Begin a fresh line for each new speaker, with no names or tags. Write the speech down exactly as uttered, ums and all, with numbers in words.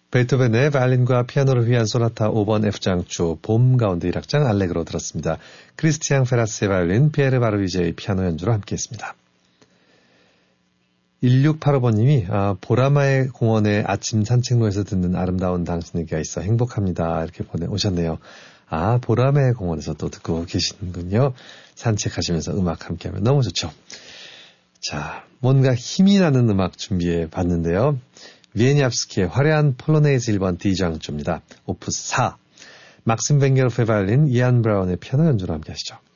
베토벤의 바이올린과 피아노를 위한 소나타 오 번 F장조 봄 가운데 일 악장 알레그로 들었습니다. 크리스티앙 페라스의 바이올린, 피에르 바르비제의 피아노 연주로 함께했습니다. 일육팔오 번님이 아, 보라마의 공원의 아침 산책로에서 듣는 아름다운 당신에게 있어 행복합니다. 이렇게 보내오셨네요. 아, 보라마의 공원에서 또 듣고 계시는군요. 산책하시면서 음악 함께하면 너무 좋죠. 자, 뭔가 힘이 나는 음악 준비해 봤는데요. 위에니압스키의 화려한 폴로네이즈 일 번 D장조입니다. 오프스 사. 막심 뱅게로프의 바이올린, 이안 브라운의 피아노 연주로 함께 하시죠.